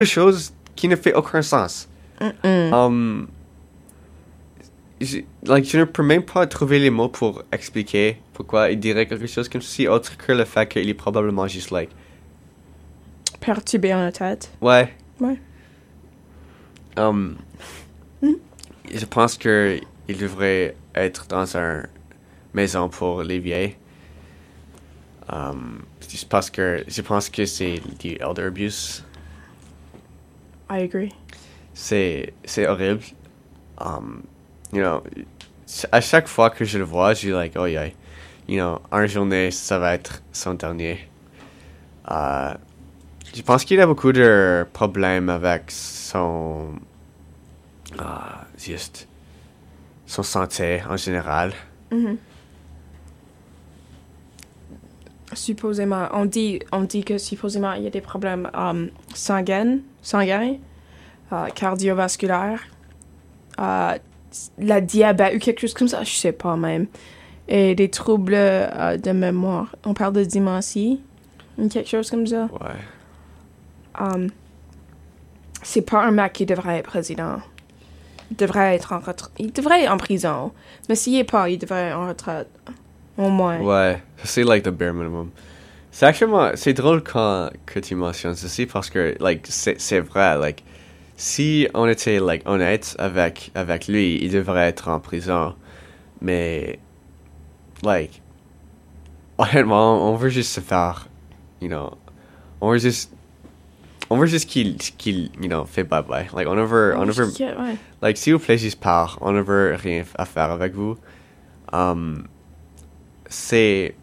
chose qui ne fait aucun sens. Je ne peux même pas trouver les mots pour expliquer pourquoi il dirait quelque chose comme ceci, autre que le fait qu'il est probablement juste, perturbé en la tête. Ouais. Ouais. Je pense que il devrait être dans une maison pour les vieilles. Juste parce que je pense que c'est du elder abuse. I agree. C'est horrible. À chaque fois que je le vois, je suis like, oh yeah, en journée, ça va être son dernier. Je pense qu'il a beaucoup de problèmes avec son santé en général. Supposément, on dit que supposément il y a des problèmes sanguins, cardiovasculaires, la diabète ou quelque chose comme ça, je sais pas même. Et des troubles de mémoire. On parle de démentie ou quelque chose comme ça. Ouais. C'est pas un mec qui devrait être président. Il devrait être en retraite. Il devrait être en prison. Mais s'il est pas, il devrait être en retraite. Au moins. Ouais, c'est the bare minimum. C'est drôle que tu mentionnes ceci parce que, c'est vrai, si on était, honnête avec lui, il devrait être en prison. Mais, honnêtement, on veut juste se faire, on veut juste qu'il, fait bye-bye. On veut, ouais. s'il vous plaît, juste part. On ne veut rien à faire avec vous. C'est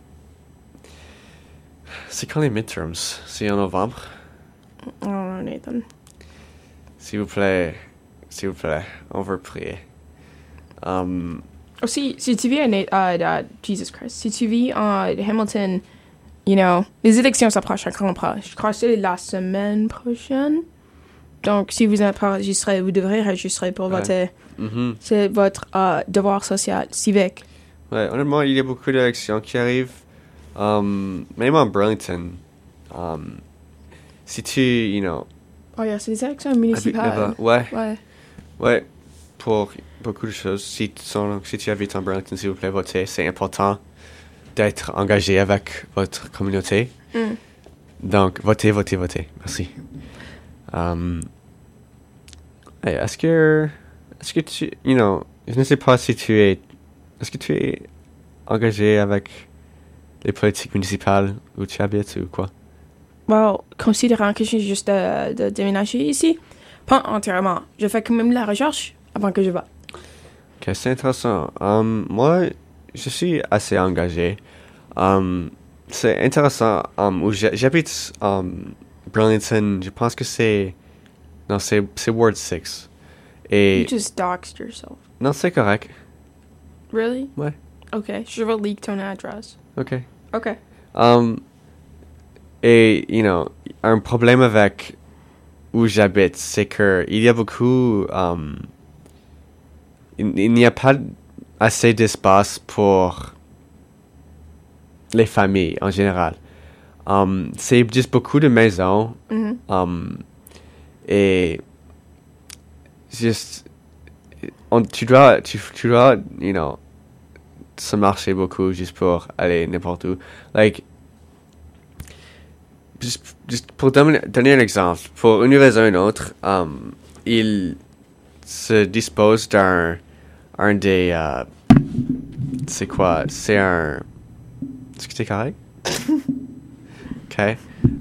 quand les midterms? C'est en novembre? Oh, Nathan. S'il vous plaît, on veut prier. Aussi, si tu vis Jesus Christ, si tu vis en Hamilton, les élections s'approchent encore pas. Je crois que c'est la semaine prochaine. Donc, si vous êtes enregistré, vous devrez enregistrer pour voter. C'est votre devoir social, civique. Ouais, honnêtement, il y a beaucoup d'élections qui arrivent. Même en Burlington. Si tu, Oh, yeah, c'est des élections municipales. Ouais, pour beaucoup de choses. Si tu habites en Burlington, s'il vous plaît, votez. C'est important d'être engagé avec votre communauté. Donc, votez. Merci. Est-ce que tu, je ne sais pas si est-ce que tu es engagé avec les politiques municipales où tu habites ou quoi? Well, considérant que je viens juste de déménager ici, pas entièrement. Je fais quand même la recherche avant que je vote. Ok, c'est intéressant. Moi, je suis assez engagé. C'est intéressant. Où j'habite Burlington, je pense que c'est Ward 6. Et You just doxed yourself. non, c'est correct. Really? Ouais. Ok, je vais leak ton adresse. Ok. Ok. Et, un problème avec où j'habite, c'est que il y a beaucoup, il n'y a pas assez d'espace pour les familles en général. C'est juste beaucoup de maisons. Et juste, tu dois, se marcher beaucoup juste pour aller n'importe où. Juste pour donner un exemple, pour une raison ou une autre, il se dispose d'un des... c'est quoi? C'est un... Est-ce que c'est correct? Ok.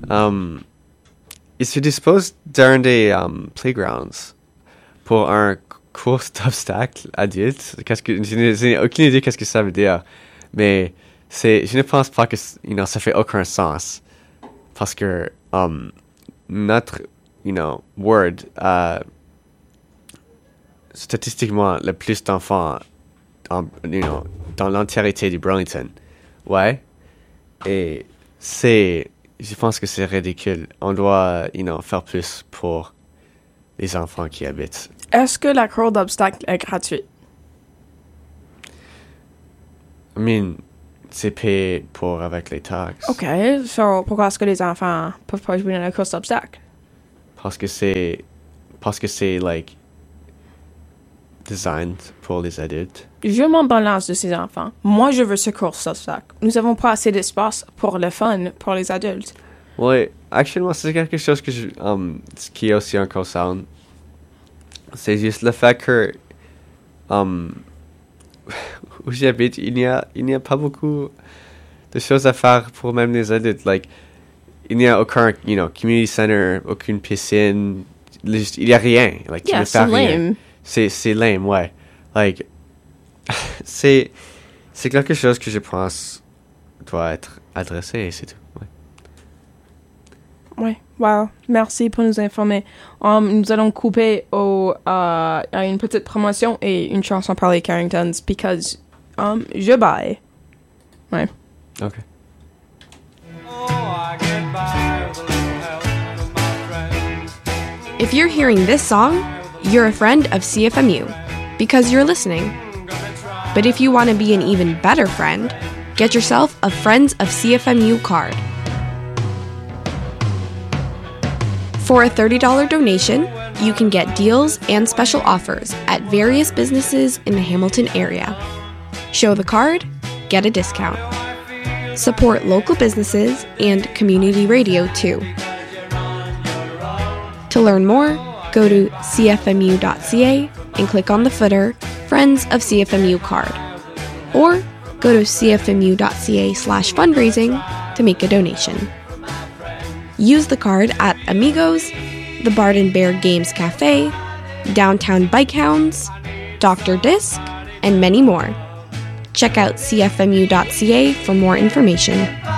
Il se dispose d'un des playgrounds pour un course d'obstacles adulte. Je n'ai aucune idée qu'est-ce que ça veut dire. Mais je ne pense pas que ça fait aucun sens. Parce que notre, Word a statistiquement le plus d'enfants dans l'entièreté du Burlington. Ouais. Et je pense que c'est ridicule. On doit, faire plus pour les enfants qui habitent. Est-ce que la cour d'obstacles est gratuite? I mean, c'est payé pour avec les taxes. Ok, so pourquoi est-ce que les enfants peuvent pas jouer dans la course d'obstacles? parce que c'est like designed pour les adultes. Je m'en balance de ces enfants. Moi, je veux secours Substack. Nous n'avons pas assez d'espace pour le fun pour les adultes. Ouais, actuellement, c'est quelque chose que qui est aussi un concern. C'est juste le fait que où j'habite, il n'y a pas beaucoup de choses à faire pour même les adultes. Like, il n'y a aucun, community center, aucune piscine. Il n'y a rien. Like, tu Yeah, peux c'est faire rien. lame. C'est lame, ouais. Like, c'est quelque chose que je pense doit être adressé et c'est tout. Ouais. Ouais, wow. Merci pour nous informer. Nous allons couper à une petite promotion et une chanson par les Carringtons because je baille. Ouais. Ok. If you're hearing this song, you're a friend of CFMU because you're listening. But if you want to be an even better friend, get yourself a Friends of CFMU card. For a $30 donation, you can get deals and special offers at various businesses in the Hamilton area. Show the card, get a discount. Support local businesses and community radio too. To learn more, go to cfmu.ca and click on the footer Friends of CFMU card. Or go to cfmu.ca/fundraising to make a donation. Use the card at Amigos, the Barden Bear Games Cafe, Downtown Bike Hounds, Dr. Disc, and many more. Check out cfmu.ca for more information.